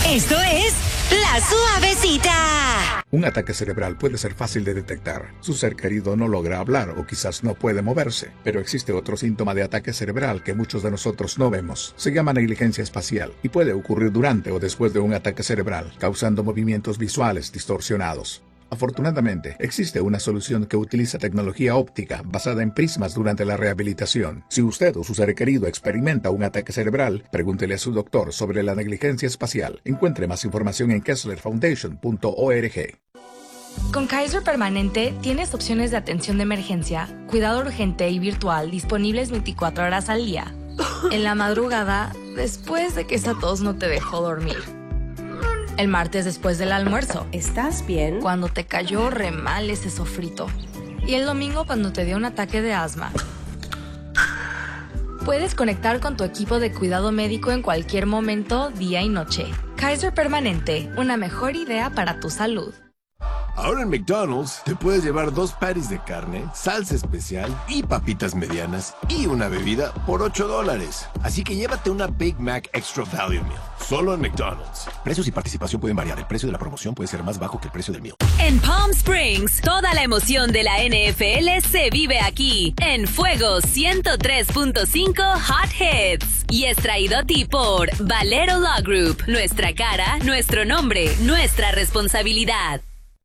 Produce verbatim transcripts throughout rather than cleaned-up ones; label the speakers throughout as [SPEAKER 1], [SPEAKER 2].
[SPEAKER 1] Esto es La Suavecita.
[SPEAKER 2] Un ataque cerebral puede ser fácil de detectar. Su ser querido no logra hablar o quizás no puede moverse. Pero existe otro síntoma de ataque cerebral que muchos de nosotros no vemos. Se llama negligencia espacial y puede ocurrir durante o después de un ataque cerebral, causando movimientos visuales distorsionados. Afortunadamente, existe una solución que utiliza tecnología óptica basada en prismas durante la rehabilitación. Si usted o su ser querido experimenta un ataque cerebral, pregúntele a su doctor sobre la negligencia espacial. Encuentre más información en kessler foundation punto org.
[SPEAKER 3] Con Kaiser Permanente tienes opciones de atención de emergencia, cuidado urgente y virtual disponibles veinticuatro horas al día. En la madrugada, después de que esa tos no te dejó dormir. El martes después del almuerzo.
[SPEAKER 4] ¿Estás bien?
[SPEAKER 3] Cuando te cayó re mal ese sofrito. Y el domingo cuando te dio un ataque de asma. Puedes conectar con tu equipo de cuidado médico en cualquier momento, día y noche. Kaiser Permanente, una mejor idea para tu salud.
[SPEAKER 5] Ahora en McDonald's te puedes llevar dos patties de carne, salsa especial y papitas medianas y una bebida por ocho dólares. Así que llévate una Big Mac Extra Value Meal. Solo en McDonald's. Precios y participación pueden variar. El precio de la promoción puede ser más bajo que el precio del meal.
[SPEAKER 1] En Palm Springs, toda la emoción de la N F L se vive aquí, en Fuego ciento tres punto cinco Hot Hits. Y es traído a ti por Valero Law Group. Nuestra cara, nuestro nombre, nuestra responsabilidad.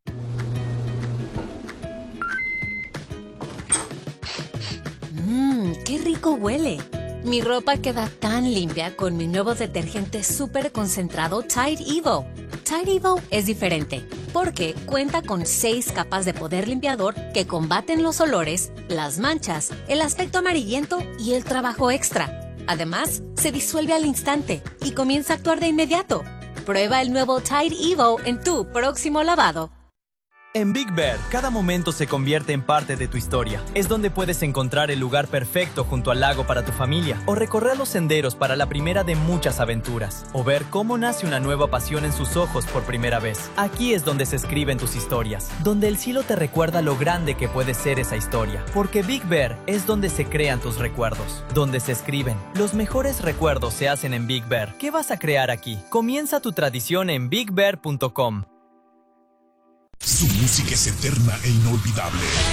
[SPEAKER 6] Mmm, qué rico huele. Mi ropa queda tan limpia con mi nuevo detergente súper concentrado Tide Evo. Tide Evo es diferente porque cuenta con seis capas de poder limpiador que combaten los olores, las manchas, el aspecto amarillento y el trabajo extra. Además, se disuelve al instante y comienza a actuar de inmediato. Prueba el nuevo Tide Evo en tu próximo lavado.
[SPEAKER 7] En Big Bear, cada momento se convierte en parte de tu historia. Es donde puedes encontrar el lugar perfecto junto al lago para tu familia, o recorrer los senderos para la primera de muchas aventuras, o ver cómo nace una nueva pasión en sus ojos por primera vez. Aquí es donde se escriben tus historias, donde el cielo te recuerda lo grande que puede ser esa historia. Porque Big Bear es donde se crean tus recuerdos, donde se escriben. Los mejores recuerdos se hacen en Big Bear. ¿Qué vas a crear aquí? Comienza tu tradición en big bear punto com.
[SPEAKER 8] Su música es eterna e inolvidable.